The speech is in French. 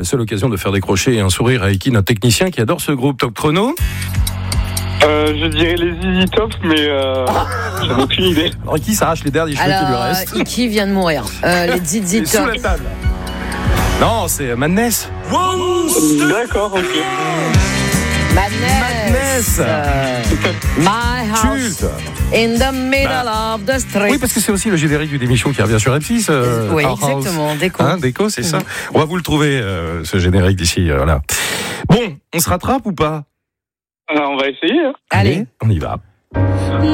seule occasion de faire décrocher un sourire à Iki, notre technicien qui adore ce groupe. Top chrono. Je dirais les ZZ Top, mais j'en ai aucune idée. Alors, Iki s'arrache les derniers cheveux qui lui restent. Iki vient de mourir. Les ZZ Sous Top. la table. Non, c'est Madness. D'accord, ok. Madness. My house Culte. in the middle of the street. Oui, parce que c'est aussi le générique d'une émission qui revient sur M6. Oui, Our House. exactement, Déco. Déco, c'est ça. On va vous le trouver, ce générique d'ici. Là. Bon, on se rattrape ou pas ? On va essayer. Allez. On y va.